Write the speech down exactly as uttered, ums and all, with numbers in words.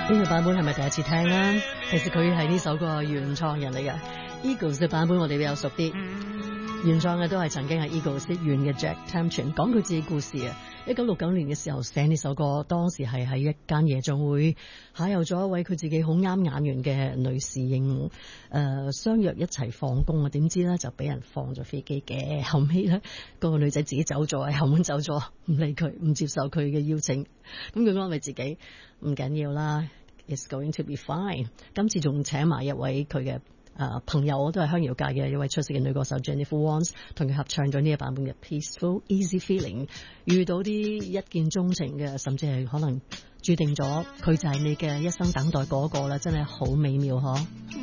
呢個版本係咪第一次聽啦？其實佢係呢首歌嘅原創人嚟嘅。Eagles 嘅版本我哋比較熟啲，原創嘅都係曾經係 Eagles 職員嘅 Jack Tempchin 講佢自己故事啊。一九六九年嘅時候寫呢首歌，當時係喺一間夜總會邂逅咗一位佢自己好啱眼緣嘅女侍應，誒、呃、相約一齊放工啊，點知咧就俾人放咗飛機嘅。後尾咧個女仔自己走咗，喺後門走咗，唔理佢，唔接受佢嘅邀請。咁佢安慰自己唔緊要啦。It's going to be fine。今次仲請埋一位佢嘅誒朋友，都係鄉謠界嘅一位出色嘅女歌手 Jennifer Warnes， 同佢合唱咗呢一版本嘅 Peaceful Easy Feeling。遇到啲一見鍾情嘅，甚至係可能注定咗佢就係你嘅一生等待嗰個啦，真係好美妙嗬。